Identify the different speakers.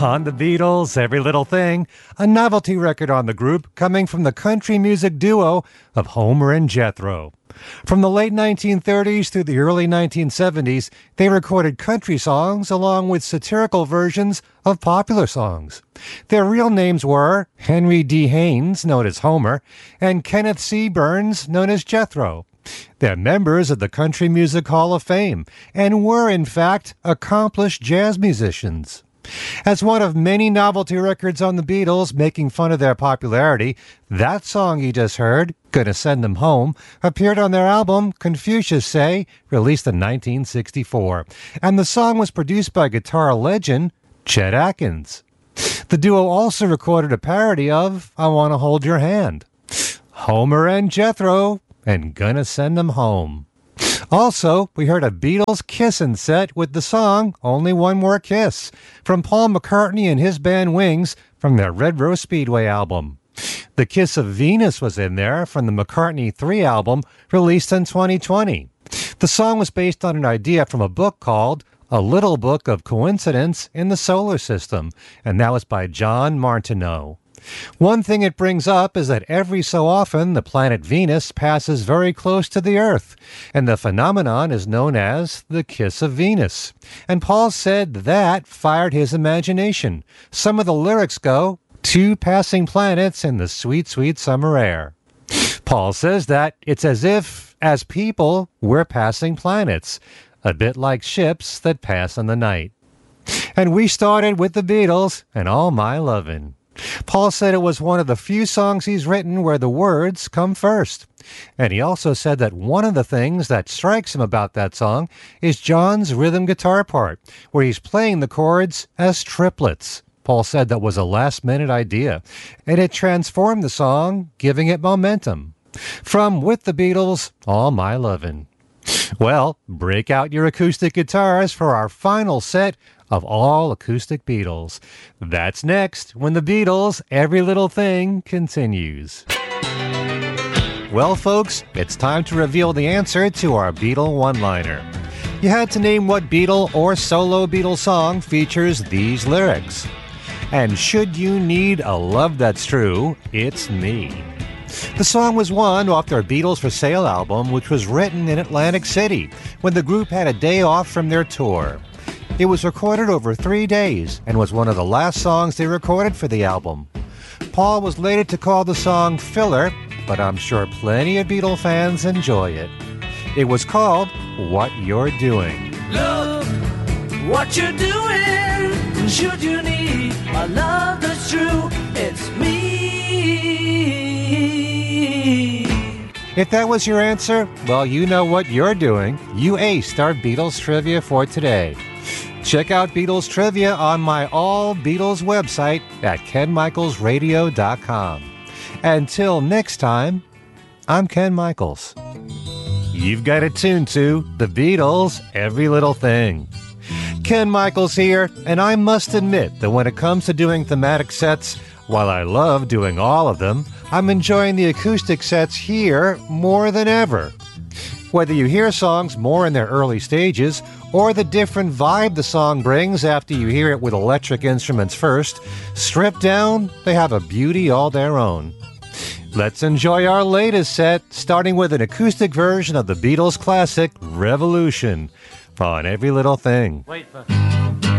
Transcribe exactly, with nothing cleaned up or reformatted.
Speaker 1: On the Beatles, Every Little Thing, a novelty record on the group coming from the country music duo of Homer and Jethro. From the late nineteen thirties through the early nineteen seventies, they recorded country songs along with satirical versions of popular songs. Their real names were Henry D. Haynes, known as Homer, and Kenneth C. Burns, known as Jethro. They're members of the Country Music Hall of Fame and were, in fact, accomplished jazz musicians. As one of many novelty records on the Beatles making fun of their popularity, that song you just heard, Gonna Send 'Em Home, appeared on their album Confucius Say, released in nineteen sixty-four, and the song was produced by guitar legend Chet Atkins. The duo also recorded a parody of I Wanna Hold Your Hand. Homer and Jethro and Gonna Send 'Em Home. Also, we heard a Beatles kissin' set with the song Only One More Kiss from Paul McCartney and his band Wings from their Red Rose Speedway album. The Kiss of Venus was in there from the McCartney three album released in twenty twenty. The song was based on an idea from a book called A Little Book of Coincidence in the Solar System, and that was by John Martineau. One thing it brings up is that every so often the planet Venus passes very close to the Earth, and the phenomenon is known as the Kiss of Venus. And Paul said that fired his imagination. Some of the lyrics go, two passing planets in the sweet, sweet summer air. Paul says that it's as if, as people, we're passing planets, a bit like ships that pass in the night. And we started with the Beatles and All My Lovin'. Paul said it was one of the few songs he's written where the words come first. And he also said that one of the things that strikes him about that song is John's rhythm guitar part, where he's playing the chords as triplets. Paul said that was a last-minute idea, and it transformed the song, giving it momentum. From With the Beatles, All My Lovin'. Well, break out your acoustic guitars for our final set of all acoustic Beatles. That's next when the Beatles' Every Little Thing continues. Well, folks, it's time to reveal the answer to our Beatle one-liner. You had to name what Beatle or solo Beatle song features these lyrics. And should you need a love that's true, it's me. The song was one off their Beatles for Sale album, which was written in Atlantic City when the group had a day off from their tour. It was recorded over three days and was one of the last songs they recorded for the album. Paul was later to call the song filler, but I'm sure plenty of Beatle fans enjoy it. It was called What You're Doing.
Speaker 2: Look what you're doing. Should you need a love that's true, it's me.
Speaker 1: If that was your answer, well, you know what you're doing. You aced our Beatles trivia for today. Check out Beatles trivia on my All Beatles website at ken michaels radio dot com. Until next time, I'm Ken Michaels. You've got it tuned to the Beatles' Every Little Thing. Ken Michaels here, and I must admit that when it comes to doing thematic sets, while I love doing all of them, I'm enjoying the acoustic sets here more than ever. Whether you hear songs more in their early stages or the different vibe the song brings after you hear it with electric instruments first, stripped down, they have a beauty all their own. Let's enjoy our latest set, starting with an acoustic version of the Beatles classic Revolution on Every Little Thing.
Speaker 3: Wait for